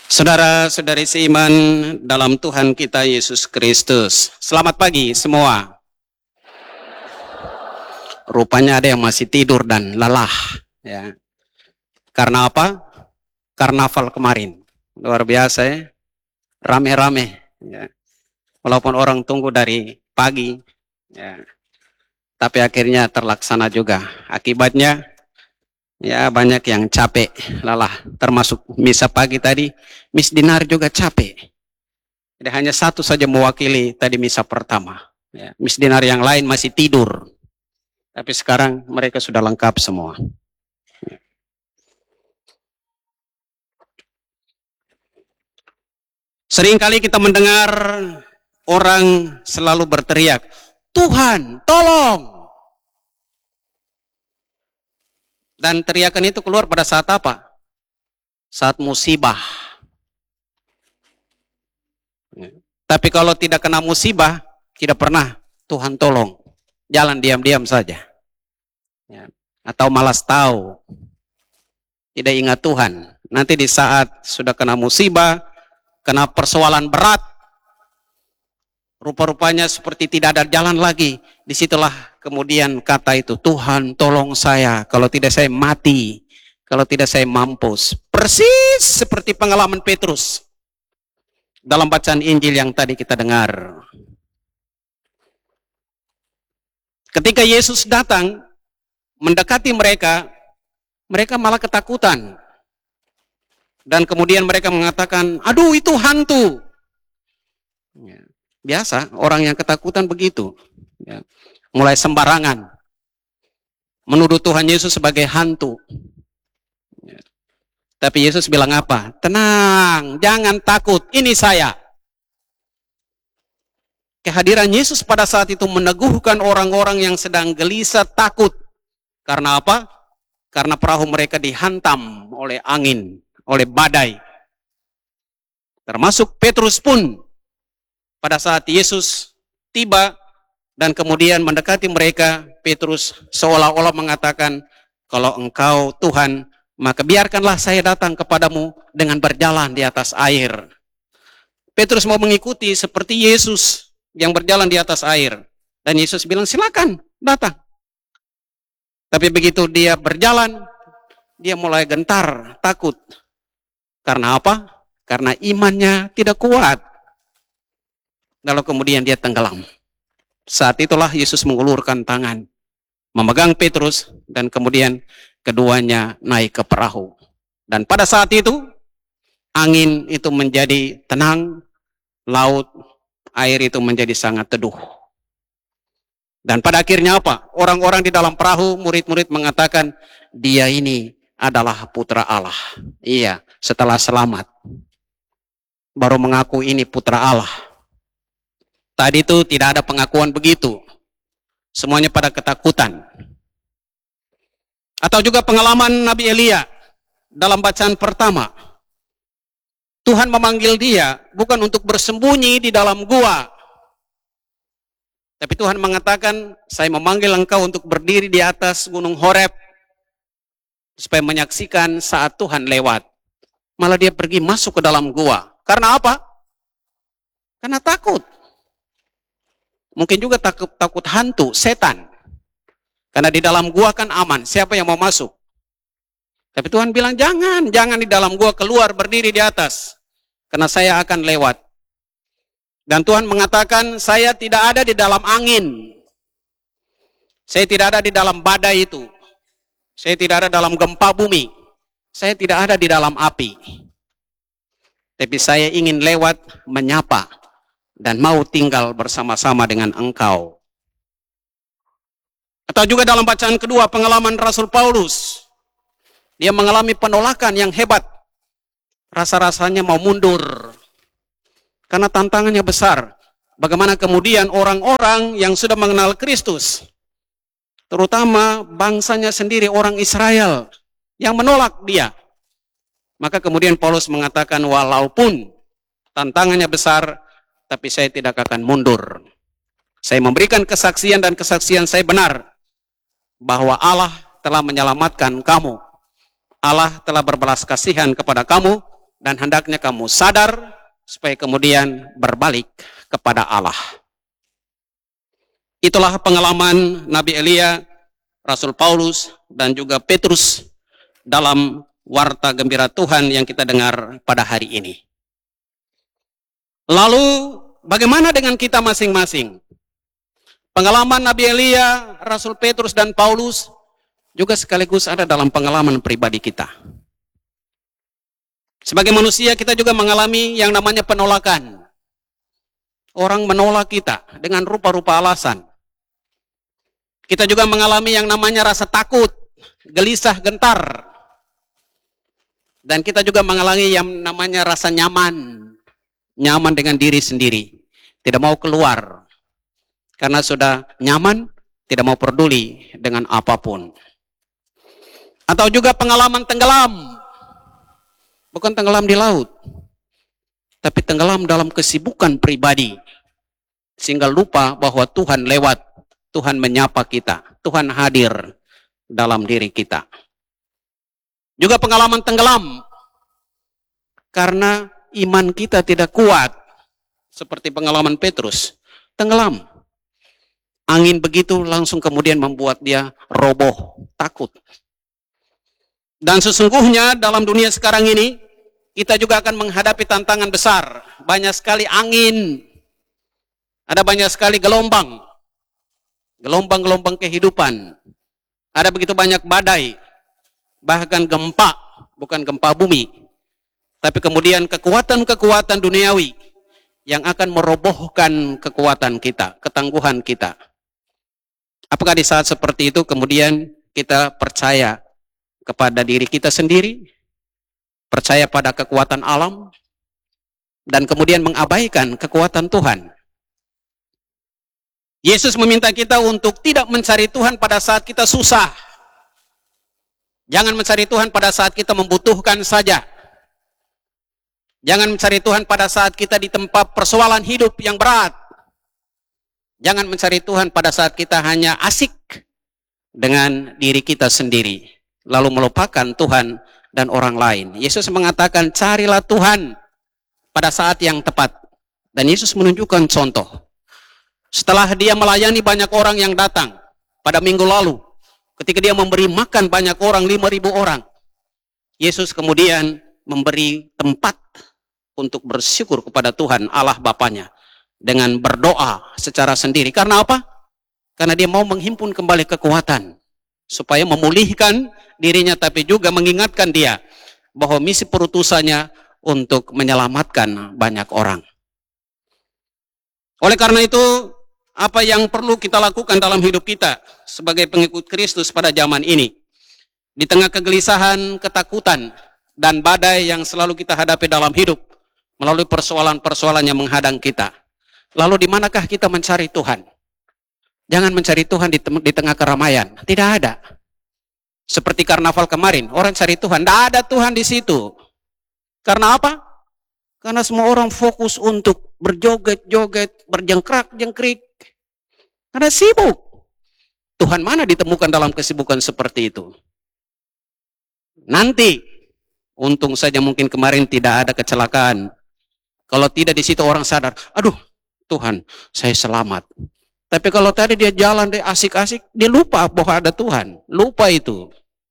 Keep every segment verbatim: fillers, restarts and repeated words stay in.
Saudara-saudari seiman dalam Tuhan kita Yesus Kristus, selamat pagi semua. Rupanya ada yang masih tidur dan lelah, ya. Karena apa? Karnaval kemarin, luar biasa ya, rame-rame. Ya. Walaupun orang tunggu dari pagi, ya. Tapi akhirnya terlaksana juga. Akibatnya, ya banyak yang capek, lelah. Termasuk misa pagi tadi, Miss Dinar juga capek. Jadi hanya satu saja mewakili tadi misa pertama. Ya, Miss Dinar yang lain masih tidur. Tapi sekarang mereka sudah lengkap semua. Seringkali kita mendengar orang selalu berteriak, Tuhan, tolong. Dan teriakan itu keluar pada saat apa? Saat musibah. Tapi kalau tidak kena musibah, tidak pernah Tuhan tolong. Jalan diam-diam saja. Ya. Atau malas tahu. Tidak ingat Tuhan. Nanti di saat sudah kena musibah, kena persoalan berat, rupa-rupanya seperti tidak ada jalan lagi. Disitulah kemudian kata itu, Tuhan tolong saya, kalau tidak saya mati, kalau tidak saya mampus. Persis seperti pengalaman Petrus dalam bacaan Injil yang tadi kita dengar. Ketika Yesus datang mendekati mereka, mereka malah ketakutan. Dan kemudian mereka mengatakan, aduh itu hantu. Ya. Biasa, orang yang ketakutan begitu. Ya. Mulai sembarangan. Menuduh Tuhan Yesus sebagai hantu. Ya. Tapi Yesus bilang apa? Tenang, jangan takut, ini saya. Kehadiran Yesus pada saat itu meneguhkan orang-orang yang sedang gelisah takut. Karena apa? Karena perahu mereka dihantam oleh angin, oleh badai. Termasuk Petrus pun. Pada saat Yesus tiba dan kemudian mendekati mereka, Petrus seolah-olah mengatakan, kalau engkau Tuhan, maka biarkanlah saya datang kepadamu dengan berjalan di atas air. Petrus mau mengikuti seperti Yesus yang berjalan di atas air. Dan Yesus bilang, silakan datang. Tapi begitu dia berjalan, dia mulai gentar, takut. Karena apa? Karena imannya tidak kuat. Lalu kemudian dia tenggelam. Saat itulah Yesus mengulurkan tangan, memegang Petrus, dan kemudian keduanya naik ke perahu. Dan pada saat itu, angin itu menjadi tenang, laut, air itu menjadi sangat teduh. Dan pada akhirnya apa? Orang-orang di dalam perahu, murid-murid mengatakan, dia ini adalah putra Allah. Iya, setelah selamat, baru mengaku ini putra Allah. Tadi itu tidak ada pengakuan begitu. Semuanya pada ketakutan. Atau juga pengalaman Nabi Elia dalam bacaan pertama. Tuhan memanggil dia bukan untuk bersembunyi di dalam gua. Tapi Tuhan mengatakan, saya memanggil engkau untuk berdiri di atas gunung Horeb. Supaya menyaksikan saat Tuhan lewat. Malah dia pergi masuk ke dalam gua. Karena apa? Karena takut. Mungkin juga takut, takut hantu, setan. Karena di dalam gua kan aman, siapa yang mau masuk? Tapi Tuhan bilang, jangan, jangan di dalam gua, keluar berdiri di atas. Karena saya akan lewat. Dan Tuhan mengatakan, saya tidak ada di dalam angin. Saya tidak ada di dalam badai itu. Saya tidak ada dalam gempa bumi. Saya tidak ada di dalam api. Tapi saya ingin lewat menyapa. Dan mau tinggal bersama-sama dengan engkau. Atau juga dalam bacaan kedua, pengalaman Rasul Paulus. Dia mengalami penolakan yang hebat. Rasa-rasanya mau mundur. Karena tantangannya besar. Bagaimana kemudian orang-orang yang sudah mengenal Kristus, terutama bangsanya sendiri, orang Israel, yang menolak dia. Maka kemudian Paulus mengatakan, walaupun tantangannya besar, tapi saya tidak akan mundur. Saya memberikan kesaksian dan kesaksian saya benar. Bahwa Allah telah menyelamatkan kamu. Allah telah berbelas kasihan kepada kamu. dan hendaknya kamu sadar supaya kemudian berbalik kepada Allah. Itulah pengalaman Nabi Elia, Rasul Paulus, dan juga Petrus dalam warta gembira Tuhan yang kita dengar pada hari ini. Lalu bagaimana dengan kita masing-masing? Pengalaman Nabi Elia, Rasul Petrus, dan Paulus juga sekaligus ada dalam pengalaman pribadi kita. Sebagai manusia kita juga mengalami yang namanya penolakan. Orang menolak kita dengan rupa-rupa alasan. Kita juga mengalami yang namanya rasa takut, gelisah, gentar. Dan kita juga mengalami yang namanya rasa nyaman. Nyaman dengan diri sendiri. Tidak mau keluar. Karena sudah nyaman, tidak mau peduli dengan apapun. Atau juga pengalaman tenggelam. Bukan tenggelam di laut. Tapi tenggelam dalam kesibukan pribadi. Sehingga lupa bahwa Tuhan lewat. Tuhan menyapa kita. Tuhan hadir dalam diri kita. Juga pengalaman tenggelam. Karena iman kita tidak kuat. Seperti pengalaman Petrus. Tenggelam. Angin begitu langsung kemudian membuat dia roboh, takut. Dan sesungguhnya dalam dunia sekarang ini, kita juga akan menghadapi tantangan besar. Banyak sekali angin. Ada banyak sekali gelombang. Gelombang-gelombang kehidupan. Ada begitu banyak badai. Bahkan gempa, bukan gempa bumi. Tapi kemudian kekuatan-kekuatan duniawi yang akan merobohkan kekuatan kita, ketangguhan kita. Apakah di saat seperti itu kemudian kita percaya kepada diri kita sendiri, percaya pada kekuatan alam, dan kemudian mengabaikan kekuatan Tuhan? Yesus meminta kita untuk tidak mencari Tuhan pada saat kita susah. Jangan mencari Tuhan pada saat kita membutuhkan saja. Jangan mencari Tuhan pada saat kita di tempat persoalan hidup yang berat. Jangan mencari Tuhan pada saat kita hanya asik dengan diri kita sendiri, lalu melupakan Tuhan dan orang lain. Yesus mengatakan, carilah Tuhan pada saat yang tepat. Dan Yesus menunjukkan contoh. Setelah dia melayani banyak orang yang datang pada minggu lalu, ketika dia memberi makan banyak orang, lima ribu orang, Yesus kemudian memberi tempat untuk bersyukur kepada Tuhan Allah Bapanya dengan berdoa secara sendiri. Karena apa? Karena dia mau menghimpun kembali kekuatan supaya memulihkan dirinya, tapi juga mengingatkan dia bahwa misi perutusannya untuk menyelamatkan banyak orang. Oleh karena itu, apa yang perlu kita lakukan dalam hidup kita sebagai pengikut Kristus pada zaman ini, di tengah kegelisahan, ketakutan, dan badai yang selalu kita hadapi dalam hidup melalui persoalan-persoalan yang menghadang kita, lalu di manakah kita mencari Tuhan? Jangan mencari Tuhan di, di tengah keramaian. Tidak ada. Seperti karnaval kemarin, orang cari Tuhan. Tidak ada Tuhan di situ. Karena apa? Karena semua orang fokus untuk berjoget-joget, berjengkrak-jengkrik. Karena sibuk. Tuhan mana ditemukan dalam kesibukan seperti itu? Nanti, untung saja mungkin kemarin tidak ada kecelakaan. Kalau tidak di situ orang sadar, aduh, Tuhan, saya selamat. Tapi kalau tadi dia jalan, dia asik-asik, dia lupa bahwa ada Tuhan. Lupa itu.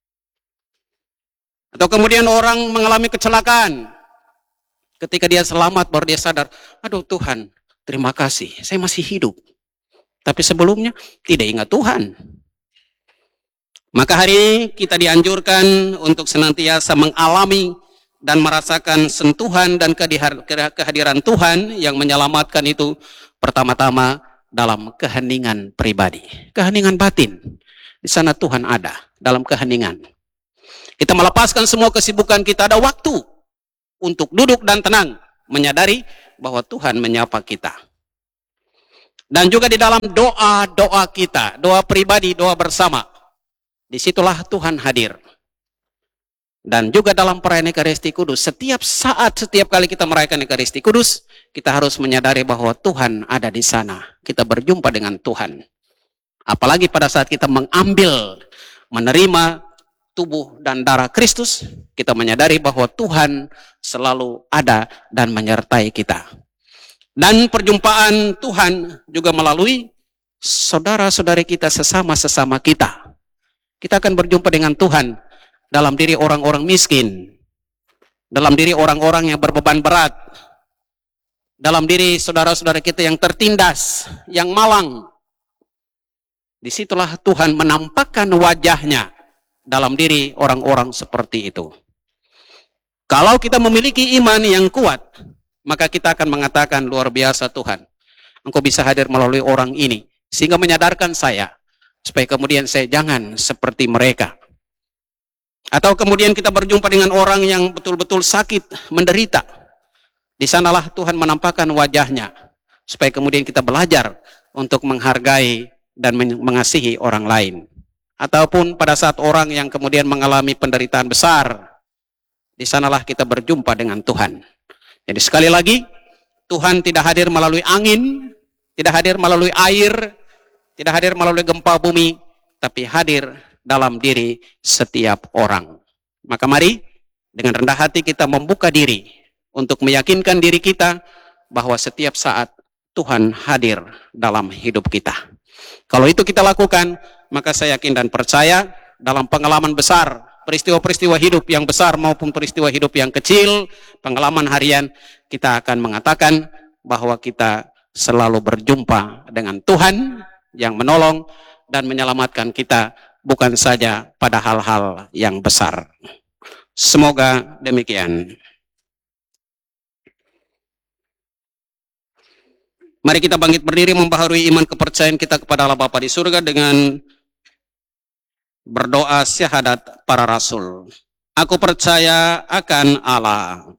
Atau kemudian orang mengalami kecelakaan. Ketika dia selamat, baru dia sadar, aduh Tuhan, terima kasih, saya masih hidup. Tapi sebelumnya, tidak ingat Tuhan. Maka hari ini kita dianjurkan untuk senantiasa mengalami dan merasakan sentuhan dan kehadiran Tuhan yang menyelamatkan itu pertama-tama dalam keheningan pribadi, keheningan batin. Di sana Tuhan ada, dalam keheningan. Kita melepaskan semua kesibukan kita, ada waktu untuk duduk dan tenang, menyadari bahwa Tuhan menyapa kita. Dan juga di dalam doa-doa kita, doa pribadi, doa bersama, disitulah Tuhan hadir. Dan juga dalam perayaan Ekaristi Kudus, setiap saat, setiap kali kita merayakan Ekaristi Kudus, kita harus menyadari bahwa Tuhan ada di sana. Kita berjumpa dengan Tuhan. Apalagi pada saat kita mengambil, menerima tubuh dan darah Kristus, kita menyadari bahwa Tuhan selalu ada dan menyertai kita. Dan perjumpaan Tuhan juga melalui saudara-saudari kita sesama-sesama kita. Kita akan berjumpa dengan Tuhan dalam diri orang-orang miskin, dalam diri orang-orang yang berbeban berat, dalam diri saudara-saudara kita yang tertindas, yang malang. Disitulah Tuhan menampakkan wajahnya dalam diri orang-orang seperti itu. Kalau kita memiliki iman yang kuat, maka kita akan mengatakan, luar biasa Tuhan, Engkau bisa hadir melalui orang ini, sehingga menyadarkan saya, supaya kemudian saya jangan seperti mereka. Atau kemudian kita berjumpa dengan orang yang betul-betul sakit, menderita. Di sanalah Tuhan menampakkan wajahnya, supaya kemudian kita belajar untuk menghargai dan mengasihi orang lain. Ataupun pada saat orang yang kemudian mengalami penderitaan besar, di sanalah kita berjumpa dengan Tuhan. Jadi sekali lagi, Tuhan tidak hadir melalui angin, tidak hadir melalui air, tidak hadir melalui gempa bumi, tapi hadir dalam diri setiap orang. Maka mari dengan rendah hati kita membuka diri untuk meyakinkan diri kita bahwa setiap saat Tuhan hadir dalam hidup kita. Kalau itu kita lakukan, maka saya yakin dan percaya dalam pengalaman besar, peristiwa-peristiwa hidup yang besar maupun peristiwa hidup yang kecil, pengalaman harian, kita akan mengatakan bahwa kita selalu berjumpa dengan Tuhan yang menolong dan menyelamatkan kita, bukan saja pada hal-hal yang besar. Semoga demikian. Mari kita bangkit berdiri membaharui iman kepercayaan kita kepada Allah Bapa di surga dengan berdoa syahadat para rasul. Aku percaya akan Allah,